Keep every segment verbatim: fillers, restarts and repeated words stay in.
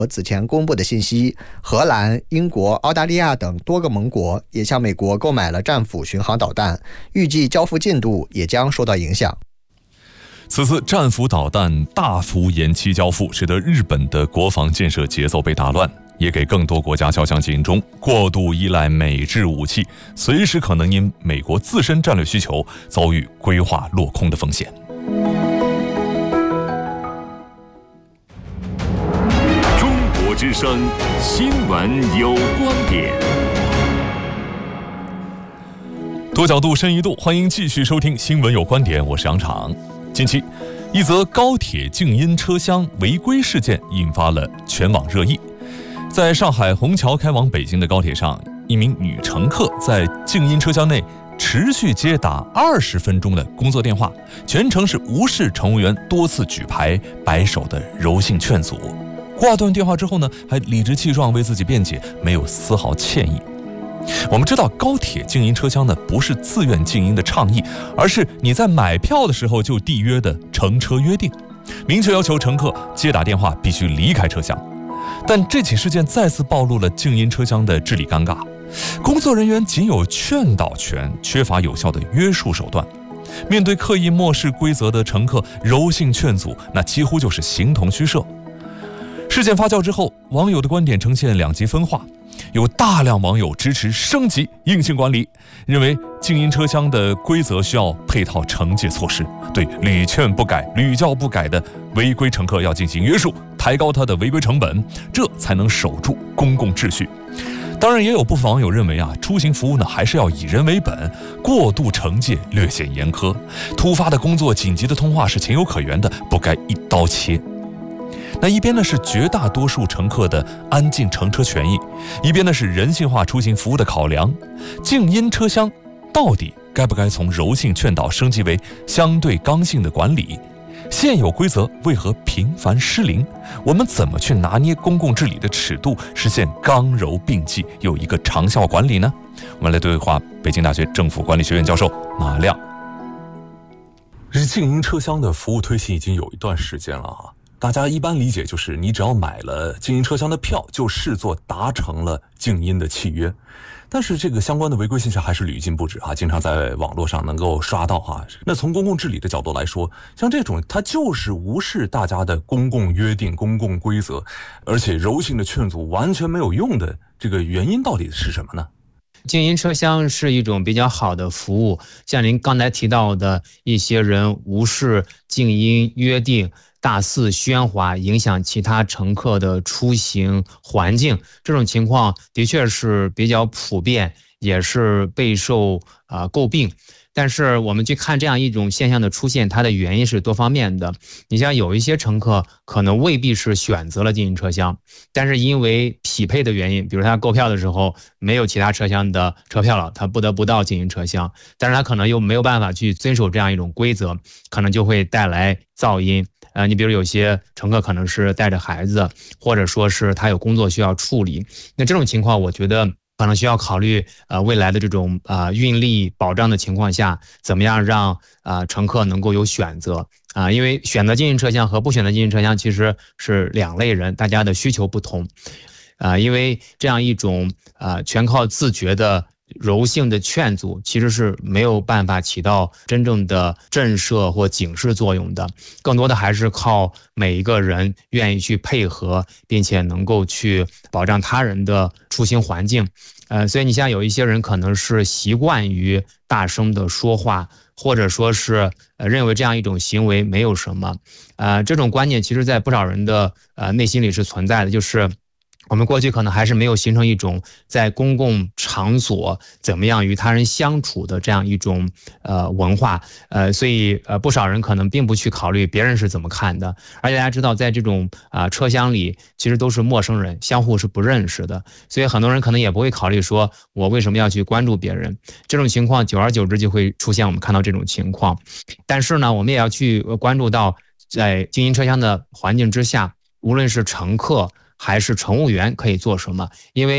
和此前公布的信息，荷兰、英国、澳大利亚等多个盟国也向美国购买了战斧巡航导弹，预计交付进度也将受到影响。 此次战斧导弹大幅延期交付，使得日本的国防建设节奏被打乱，也给更多国家敲响警钟，过度依赖美制武器，随时可能因美国自身战略需求遭遇规划落空的风险。 中国之声新闻有观点， 多角度深一度，欢迎继续收听新闻有观点，我是杨昶。近期，一则高铁静音车厢违规事件引发了全网热议。在上海虹桥开往北京的高铁上，一名女乘客在静音车厢内持续接打二十分钟的工作电话，全程是无视乘务员多次举牌摆手的柔性劝阻。挂断电话之后呢，还理直气壮为自己辩解，没有丝毫歉意。我们知道高铁静音车厢呢不是自愿静音的倡议，而是你在买票的时候就缔约的乘车约定，明确要求乘客接打电话必须离开车厢。但这起事件再次暴露了静音车厢的治理尴尬，工作人员仅有劝导权，缺乏有效的约束手段。面对刻意漠视规则的乘客，柔性劝阻那几乎就是形同虚设。事件发酵之后，网友的观点呈现两极分化。有大量网友支持升级硬性管理，认为静音车厢的规则需要配套惩戒措施，对屡劝不改、屡教不改的违规乘客要进行约束，抬高他的违规成本，这才能守住公共秩序。当然，也有部分网友认为啊，出行服务呢还是要以人为本，过度惩戒略显严苛。突发的工作、紧急的通话是情有可原的，不该一刀切。那一边呢是绝大多数乘客的安静乘车权益，一边呢是人性化出行服务的考量。静音车厢到底该不该从柔性劝导升级为相对刚性的管理？现有规则为何频繁失灵？我们怎么去拿捏公共治理的尺度，实现刚柔并济，有一个长效管理呢？我们来对话北京大学政府管理学院教授马亮。这静音车厢的服务推行已经有一段时间了啊。大家一般理解就是你只要买了静音车厢的票，就视作达成了静音的契约。但是这个相关的违规现象还是屡禁不止啊，经常在网络上能够刷到啊。那从公共治理的角度来说，像这种它就是无视大家的公共约定、公共规则，而且柔性的劝阻完全没有用的，这个原因到底是什么呢？ 静音车厢是一种比较好的服务，像您刚才提到的一些人无视静音约定，大肆喧哗，影响其他乘客的出行环境，这种情况的确是比较普遍，也是备受啊、呃、诟病。但是我们去看这样一种现象的出现，它的原因是多方面的。你像有一些乘客可能未必是选择了静音车厢，但是因为匹配的原因，比如他购票的时候没有其他车厢的车票了，他不得不到静音车厢，但是他可能又没有办法去遵守这样一种规则，可能就会带来噪音。呃，你比如有些乘客可能是带着孩子，或者说是他有工作需要处理，那这种情况我觉得可能需要考虑呃未来的这种呃运力保障的情况下，怎么样让呃乘客能够有选择啊、呃？因为选择静音车厢和不选择静音车厢其实是两类人，大家的需求不同，啊、呃，因为这样一种呃全靠自觉的柔性的劝阻其实是没有办法起到真正的震慑或警示作用的，更多的还是靠每一个人愿意去配合，并且能够去保障他人的出行环境。呃，所以你像有一些人可能是习惯于大声的说话，或者说是呃认为这样一种行为没有什么，呃，这种观念其实在不少人的呃内心里是存在的，就是我们过去可能还是没有形成一种在公共场所怎么样与他人相处的这样一种呃文化，呃，所以呃不少人可能并不去考虑别人是怎么看的，而且大家知道，在这种啊、呃、车厢里其实都是陌生人，相互是不认识的，所以很多人可能也不会考虑说我为什么要去关注别人，这种情况久而久之就会出现我们看到这种情况。但是呢，我们也要去关注到，在静音车厢的环境之下，无论是乘客还是乘务员可以做什么？因为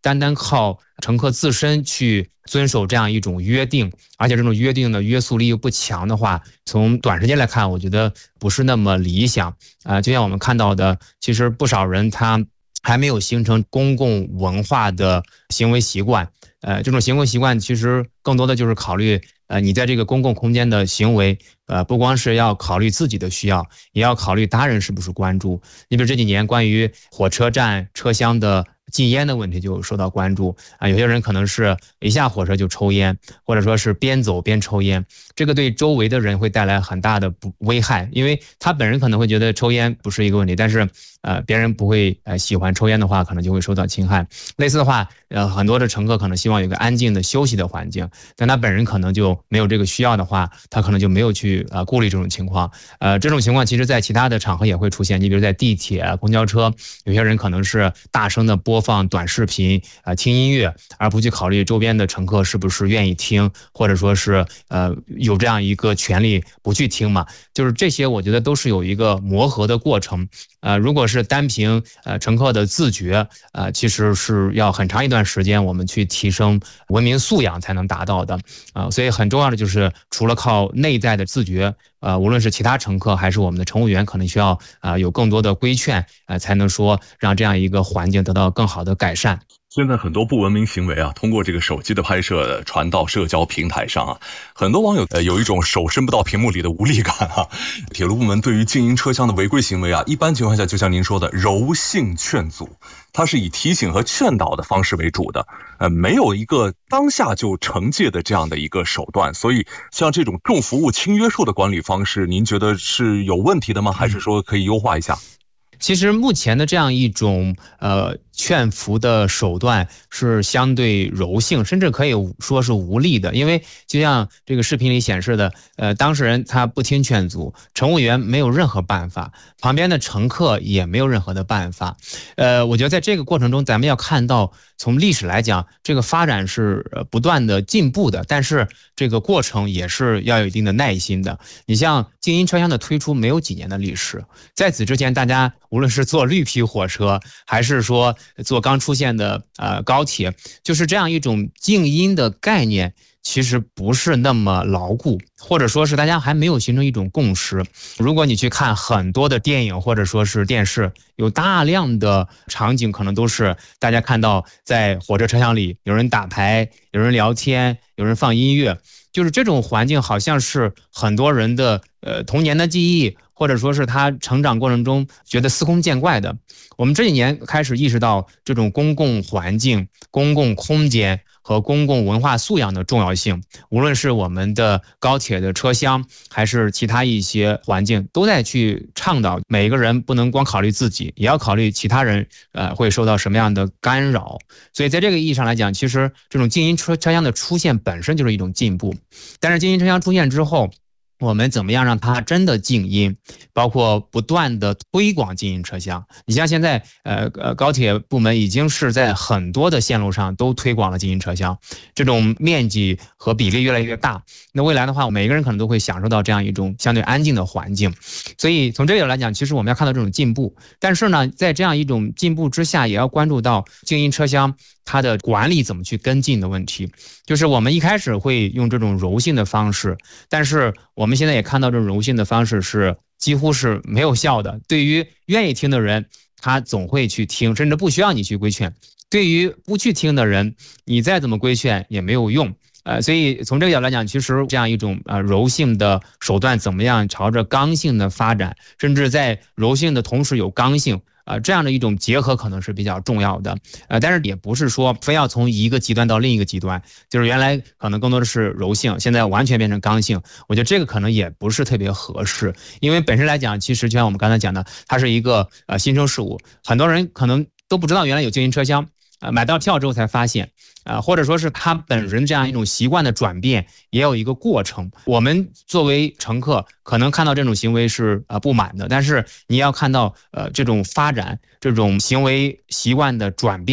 单单靠乘客自身去遵守这样一种约定，而且这种约定的约束力又不强的话，从短时间来看，我觉得不是那么理想啊、呃。就像我们看到的，其实不少人他还没有形成公共文化的行为习惯，呃，这种行为习惯其实更多的就是考虑，呃，你在这个公共空间的行为，呃，不光是要考虑自己的需要，也要考虑他人是不是关注。你比如这几年关于火车站车厢的禁烟的问题就受到关注啊，有些人可能是一下火车就抽烟，或者说是边走边抽烟，这个对周围的人会带来很大的不危害，因为他本人可能会觉得抽烟不是一个问题，但是呃别人不会呃喜欢抽烟的话，可能就会受到侵害。类似的话，呃很多的乘客可能希望有一个安静的休息的环境，但他本人可能就没有这个需要的话，他可能就没有去呃顾虑这种情况。呃这种情况其实在其他的场合也会出现，你比如在地铁、公交车，有些人可能是大声的播放短视频啊、呃、听音乐，而不去考虑周边的乘客是不是愿意听，或者说是呃有这样一个权利不去听嘛。就是这些我觉得都是有一个磨合的过程。呃如果是单凭呃乘客的自觉，呃其实是要很长一段时间我们去提升文明素养才能达到的啊、呃、所以很重要的就是除了靠内在的自觉，呃无论是其他乘客还是我们的乘务员，可能需要啊、呃、有更多的规劝，呃才能说让这样一个环境得到更好的改善。 现在很多不文明行为啊，通过这个手机的拍摄传到社交平台上啊，很多网友呃有一种手伸不到屏幕里的无力感啊。铁路部门对于静音车厢的违规行为啊，一般情况下就像您说的柔性劝阻，它是以提醒和劝导的方式为主的，呃，没有一个当下就惩戒的这样的一个手段。所以像这种重服务轻约束的管理方式，您觉得是有问题的吗？还是说可以优化一下？ 其实目前的这样一种呃劝服的手段是相对柔性，甚至可以说是无力的。因为就像这个视频里显示的，呃，当事人他不听劝阻，乘务员没有任何办法，旁边的乘客也没有任何的办法。呃，我觉得在这个过程中，咱们要看到，从历史来讲，这个发展是不断的进步的，但是这个过程也是要有一定的耐心的。你像静音车厢的推出没有几年的历史，在此之前，大家无论是坐绿皮火车，还是说坐刚出现的呃高铁，就是这样一种静音的概念，其实不是那么牢固，或者说是大家还没有形成一种共识。如果你去看很多的电影或者说是电视，有大量的场景可能都是大家看到在火车车厢里有人打牌，有人聊天，有人放音乐，就是这种环境好像是很多人的呃童年的记忆，或者说是他成长过程中觉得司空见惯的。我们这几年开始意识到这种公共环境、公共空间和公共文化素养的重要性，无论是我们的高铁的车厢，还是其他一些环境，都在去倡导每个人不能光考虑自己，也要考虑其他人呃会受到什么样的干扰。所以在这个意义上来讲，其实这种静音车车厢的出现本身就是一种进步。但是静音车厢出现之后，我们怎么样让它真的静音，包括不断的推广静音车厢。你像现在呃呃高铁部门已经是在很多的线路上都推广了静音车厢，这种面积和比例越来越大。那未来的话，每个人可能都会享受到这样一种相对安静的环境。所以从这个来讲，其实我们要看到这种进步。但是呢，在这样一种进步之下，也要关注到静音车厢它的管理怎么去跟进的问题。就是我们一开始会用这种柔性的方式，但是我们现在也看到这种柔性的方式是几乎是没有效的。对于愿意听的人，他总会去听，甚至不需要你去规劝。对于不去听的人，你再怎么规劝也没有用。呃，所以从这个角度来讲，其实这样一种呃柔性的手段怎么样朝着刚性的发展，甚至在柔性的同时有刚性，呃，这样的一种结合可能是比较重要的。呃，但是也不是说非要从一个极端到另一个极端，就是原来可能更多的是柔性，现在完全变成刚性，我觉得这个可能也不是特别合适。因为本身来讲，其实就像我们刚才讲的，它是一个呃新生事物，很多人可能都不知道原来有静音车厢。呃，买到票之后才发现，呃，或者说是他本人这样一种习惯的转变，也有一个过程。我们作为乘客，可能看到这种行为是呃不满的，但是你要看到呃这种发展，这种行为习惯的转变，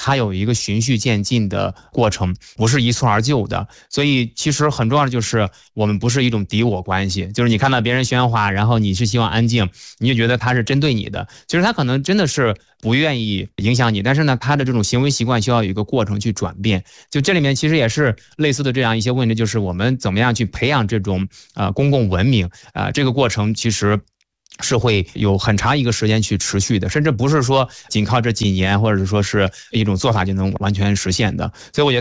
它有一个循序渐进的过程，不是一蹴而就的。所以其实很重要的就是我们不是一种敌我关系，就是你看到别人喧哗，然后你是希望安静，你就觉得他是针对你的，其实他可能真的是不愿意影响你，但是呢他的这种行为习惯需要有一个过程去转变。就这里面其实也是类似的这样一些问题，就是我们怎么样去培养这种呃公共文明啊、呃，这个过程其实是会有很长一个时间去持续的，甚至不是说仅靠这几年或者说是一种做法就能完全实现的。所以我觉得